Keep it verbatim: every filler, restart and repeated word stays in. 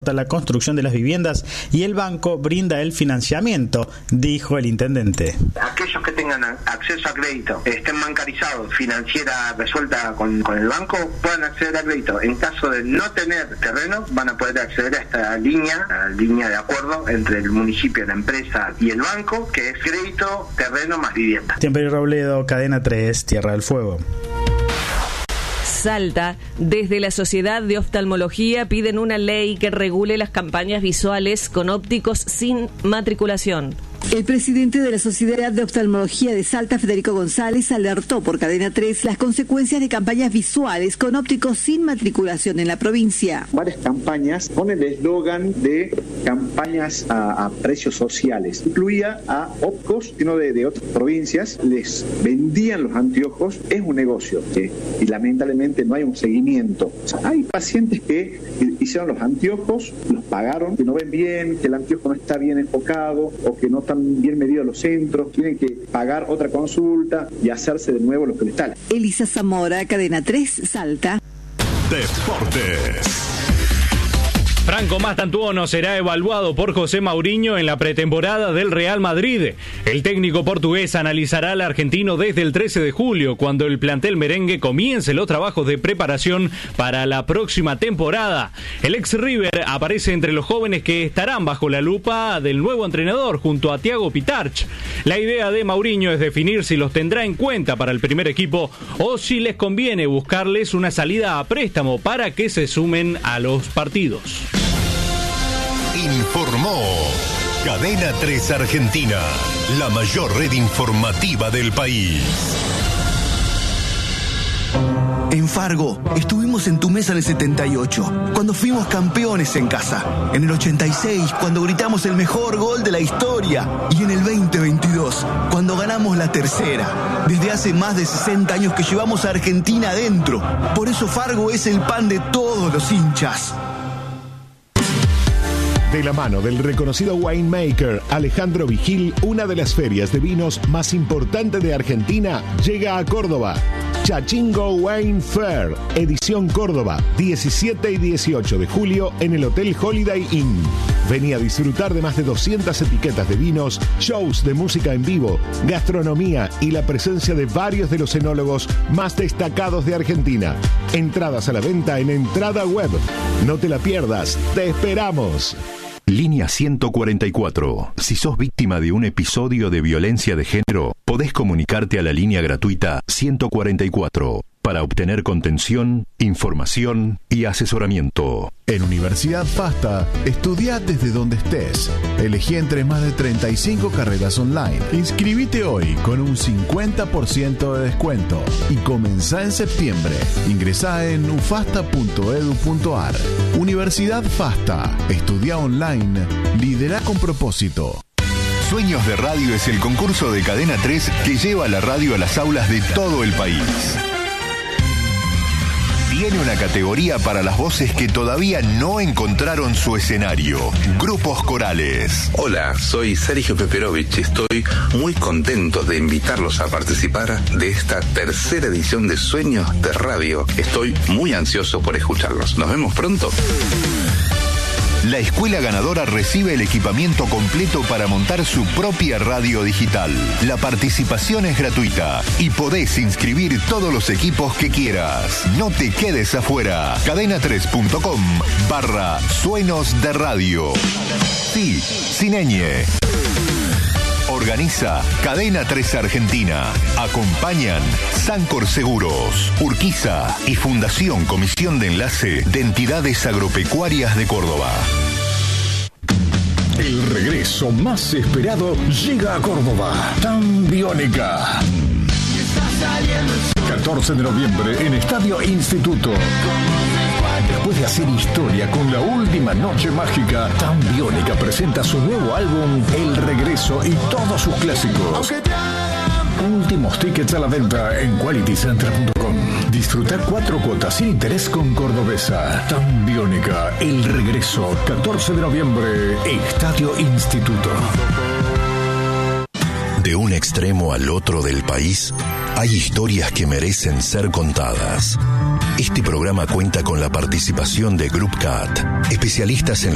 hasta la construcción de las viviendas y el banco brinda el financiamiento, dijo el intendente. Aquellos que tengan acceso a crédito, estén bancarizados, financiera resuelta con, con el banco, puedan acceder a crédito. En caso de no tener terreno, van a poder acceder a esta línea, a la línea de acuerdo entre el municipio, la empresa y el banco, que es crédito, terreno más vivienda. Temperio Robledo, Cadena tres, Tierra del Fuego. Salta, desde la Sociedad de Oftalmología piden una ley que regule las campañas visuales con ópticos sin matriculación. El presidente de la Sociedad de Oftalmología de Salta, Federico González, alertó por Cadena tres las consecuencias de campañas visuales con ópticos sin matriculación en la provincia. Varias campañas con el eslogan de campañas a, a precios sociales. Incluía a ópticos, sino de, de otras provincias, les vendían los anteojos, es un negocio, ¿sí? Y lamentablemente no hay un seguimiento. O sea, hay pacientes que hicieron los anteojos, los pagaron, que no ven bien, que el anteojo no está bien enfocado o que no están bien medidos los centros, tienen que pagar otra consulta y hacerse de nuevo lo que les sale. Elisa Zamora, Cadena tres, Salta. Deportes. Franco Mastantuono será evaluado por José Mourinho en la pretemporada del Real Madrid. El técnico portugués analizará al argentino desde el trece de julio, cuando el plantel merengue comience los trabajos de preparación para la próxima temporada. El ex River aparece entre los jóvenes que estarán bajo la lupa del nuevo entrenador junto a Thiago Pitarch. La idea de Mourinho es definir si los tendrá en cuenta para el primer equipo o si les conviene buscarles una salida a préstamo para que se sumen a los partidos. Informó Cadena tres Argentina, la mayor red informativa del país. En Fargo, estuvimos en tu mesa en el setenta y ocho, cuando fuimos campeones en casa. En el ochenta y seis, cuando gritamos el mejor gol de la historia. Y en el veinte veintidós, cuando ganamos la tercera. Desde hace más de sesenta años que llevamos a Argentina adentro. Por eso Fargo es el pan de todos los hinchas. De la mano del reconocido winemaker Alejandro Vigil, una de las ferias de vinos más importantes de Argentina llega a Córdoba. Chachingo Wine Fair, edición Córdoba, diecisiete y dieciocho de julio en el Hotel Holiday Inn. Vení a disfrutar de más de doscientas etiquetas de vinos, shows de música en vivo, gastronomía y la presencia de varios de los enólogos más destacados de Argentina. Entradas a la venta en Entrada Web. No te la pierdas, te esperamos. Línea ciento cuarenta y cuatro. Si sos víctima de un episodio de violencia de género, podés comunicarte a la línea gratuita ciento cuarenta y cuatro para obtener contención, información y asesoramiento. En Universidad FASTA, estudia desde donde estés. Elegí entre más de treinta y cinco carreras online. Inscribite hoy con un cincuenta por ciento de descuento y comenzá en septiembre. Ingresá en ufasta punto edu punto ar. Universidad FASTA. Estudia online. Lidera con propósito. Sueños de Radio es el concurso de Cadena tres que lleva la radio a las aulas de todo el país. Tiene una categoría para las voces que todavía no encontraron su escenario. Grupos corales. Hola, soy Sergio Peperovich. Estoy muy contento de invitarlos a participar de esta tercera edición de Sueños de Radio. Estoy muy ansioso por escucharlos. Nos vemos pronto. La escuela ganadora recibe el equipamiento completo para montar su propia radio digital. La participación es gratuita y podés inscribir todos los equipos que quieras. No te quedes afuera. cadena tres punto com barra Sueños de Radio. Sí, sin ñ. Organiza Cadena tres Argentina. Acompañan Sancor Seguros, Urquiza y Fundación Comisión de Enlace de Entidades Agropecuarias de Córdoba. El regreso más esperado llega a Córdoba. Tan Biónica. catorce de noviembre en Estadio Instituto. Después de hacer historia con la última noche mágica, Tan Biónica presenta su nuevo álbum El Regreso y todos sus clásicos. Últimos tickets a la venta en quality center punto com. Disfruta cuatro cuotas sin interés con Cordobesa. Tan Biónica, El Regreso, catorce de noviembre, Estadio Instituto. De un extremo al otro del país, hay historias que merecen ser contadas. Este programa cuenta con la participación de Group Cat, especialistas en